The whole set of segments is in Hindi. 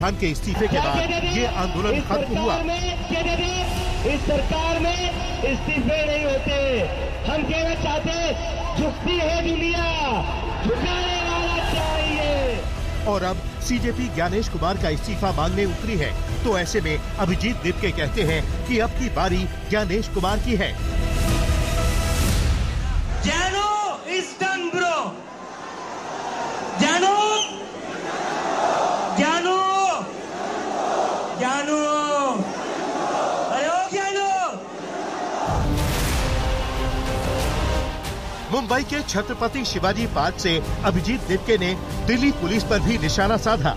खान के इस्तीफे के बाद ये आंदोलन खत्म हुआ। इस सरकार में इस्तीफे नहीं होते। हम कहना चाहते, झुकती है दुनिया, झुकाने वाला चाहिए। और अब सीजेपी ज्ञानेश कुमार का इस्तीफा मांगने उतरी है, तो ऐसे में अभिजीत दिपके कहते हैं कि अब की बारी ज्ञानेश कुमार की है। ज्ञानो इज डन ब्रो, ज्ञानो ज्ञानो ज्ञानो, अरे ओ ज्ञानो। मुंबई के छत्रपति शिवाजी पार्क से अभिजीत दिपके ने दिल्ली पुलिस पर भी निशाना साधा।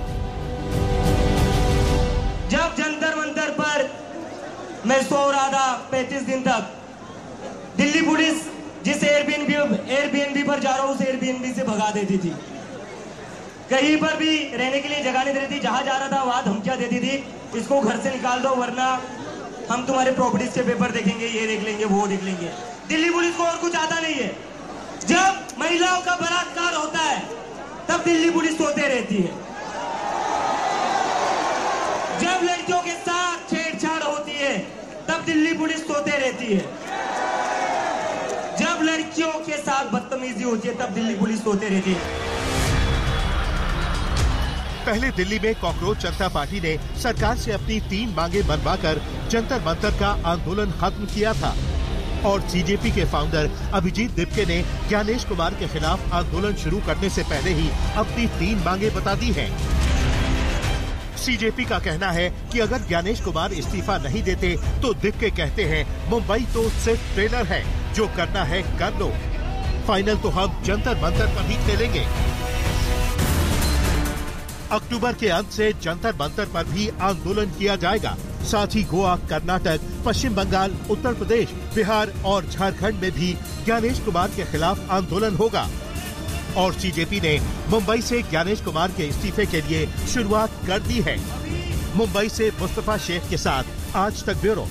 जब जंतर मंतर पर मैं सो रहा था 35 दिन तक, दिल्ली पुलिस जिस एयरबीएनबी पर जा रहा हूँ उस एयरबीएनबी से भगा देती थी। कहीं पर भी रहने के लिए जगह नहीं देती थी। जहां जा रहा था वहां धमकियां देती थी, इसको घर से निकाल दो वरना हम तुम्हारे प्रॉपर्टीज के पेपर देखेंगे, ये देख लेंगे, वो देख लेंगे। दिल्ली पुलिस को और कुछ आता नहीं है। जब महिलाओं का बलात्कार होता है तब दिल्ली पुलिस सोते रहती है। जब लड़कियों के साथ छेड़छाड़ होती है तब दिल्ली पुलिस सोते रहती है। जब लड़कियों के साथ बदतमीजी होती है तब दिल्ली पुलिस सोते रहती है। पहले दिल्ली में कॉकरोच जनता पार्टी ने सरकार से अपनी 3 मांगे मनवाकर जंतर मंतर का आंदोलन खत्म किया था और सीजेपी के फाउंडर अभिजीत दिपके ने ज्ञानेश कुमार के खिलाफ आंदोलन शुरू करने से पहले ही अपनी 3 मांगे बता दी हैं। सीजेपी का कहना है कि अगर ज्ञानेश कुमार इस्तीफा नहीं देते तो दिपके कहते हैं मुंबई तो सिर्फ ट्रेलर है, जो करना है कर लो, फाइनल तो हम जंतर मंतर पर ही खेलेंगे। अक्टूबर के अंत से जंतर मंतर पर भी आंदोलन किया जाएगा। साथ ही गोवा, कर्नाटक, पश्चिम बंगाल, उत्तर प्रदेश, बिहार और झारखंड में भी ज्ञानेश कुमार के खिलाफ आंदोलन होगा। और सीजेपी ने मुंबई से ज्ञानेश कुमार के इस्तीफे के लिए शुरुआत कर दी है। मुंबई से मुस्तफा शेख के साथ आज तक ब्यूरो।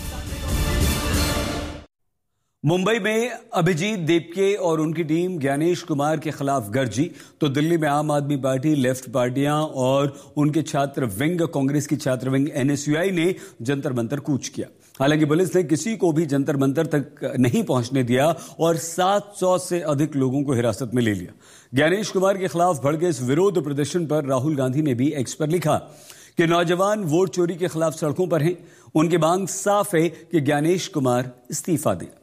मुंबई में अभिजीत दिपके और उनकी टीम ज्ञानेश कुमार के खिलाफ गरजी तो दिल्ली में आम आदमी पार्टी, लेफ्ट पार्टियां और उनके छात्र विंग, कांग्रेस की छात्र विंग एनएसयूआई ने जंतर मंतर कूच किया। हालांकि पुलिस ने किसी को भी जंतर मंतर तक नहीं पहुंचने दिया और 700 से अधिक लोगों को हिरासत में ले लिया। ज्ञानेश कुमार के खिलाफ भड़के इस विरोध प्रदर्शन पर राहुल गांधी ने भी एक्स पर लिखा कि नौजवान वोट चोरी के खिलाफ सड़कों पर हैं। उनकी मांग साफ है कि ज्ञानेश कुमार इस्तीफा दें।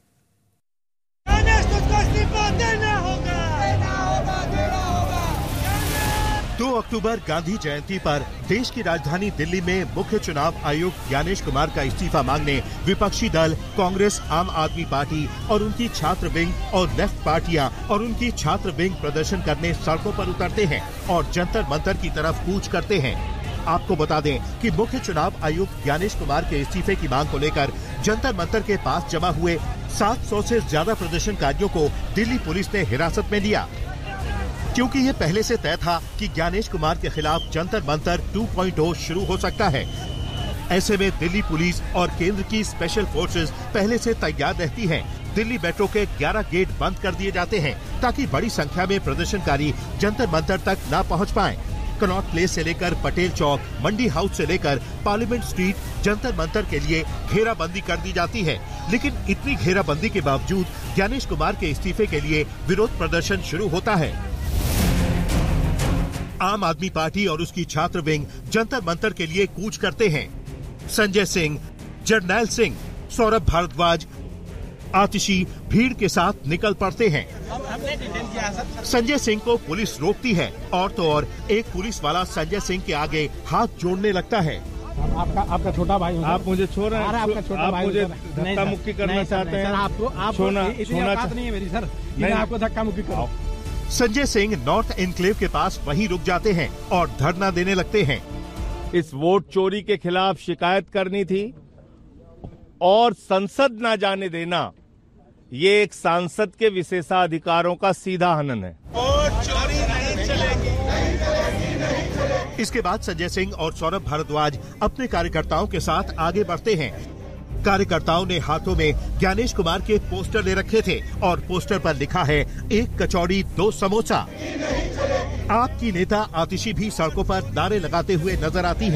2 अक्टूबर गांधी जयंती पर देश की राजधानी दिल्ली में मुख्य चुनाव आयुक्त ज्ञानेश कुमार का इस्तीफा मांगने विपक्षी दल कांग्रेस, आम आदमी पार्टी और उनकी छात्र विंग और लेफ्ट पार्टियां और उनकी छात्र विंग प्रदर्शन करने सड़कों पर उतरते हैं और जंतर मंतर की तरफ कूच करते हैं। आपको बता दें कि मुख्य चुनाव आयुक्त ज्ञानेश कुमार के इस्तीफे की मांग को लेकर जंतर मंतर के पास जमा हुए 700 से ज्यादा प्रदर्शनकारियों को दिल्ली पुलिस ने हिरासत में लिया, क्योंकि ये पहले से तय था कि ज्ञानेश कुमार के खिलाफ जंतर मंतर 2.0 शुरू हो सकता है। ऐसे में दिल्ली पुलिस और केंद्र की स्पेशल फोर्सेस पहले से तैयार रहती हैं। दिल्ली मेट्रो के 11 गेट बंद कर दिए जाते हैं ताकि बड़ी संख्या में प्रदर्शनकारी जंतर मंतर तक न पहुंच पाएं। कनॉट प्लेस से लेकर पटेल चौक, मंडी हाउस से लेकर पार्लियामेंट स्ट्रीट जंतर मंतर के लिए घेराबंदी कर दी जाती है। लेकिन इतनी घेराबंदी के बावजूद ज्ञानेश कुमार के इस्तीफे के लिए विरोध प्रदर्शन शुरू होता है। आम आदमी पार्टी और उसकी छात्र विंग जंतर मंतर के लिए कूच करते हैं। संजय सिंह, जरनैल सिंह, सौरभ भारद्वाज, आतिशी भीड़ के साथ निकल पड़ते हैं। संजय सिंह को पुलिस रोकती है और तो और एक पुलिस वाला संजय सिंह के आगे हाथ जोड़ने लगता है। आपका छोटा भाई, आप मुझे छोड़ रहे हैं, आपका छोटा भाई मुझे धक्का मुक्की करना चाहते हैं। आपको इतनी औकात नहीं है मेरी सर, मैं आपको धक्का मुक्की करूं। संजय सिंह नॉर्थ एनक्लेव के पास वहीं रुक जाते हैं और धरना देने लगते हैं। इस वोट चोरी के खिलाफ शिकायत करनी थी और संसद न जाने देना, ये एक सांसद के विशेषाधिकारों का सीधा हनन है। वोट चोरी नहीं चलेगी। इसके बाद संजय सिंह और सौरभ भारद्वाज अपने कार्यकर्ताओं के साथ आगे बढ़ते हैं। कार्यकर्ताओं ने हाथों में ज्ञानेश कुमार के पोस्टर ले रखे थे और पोस्टर पर लिखा है 1 कचौड़ी 2 समोसा। आप की नेता आतिशी भी सड़कों पर नारे लगाते हुए नजर आती हैं।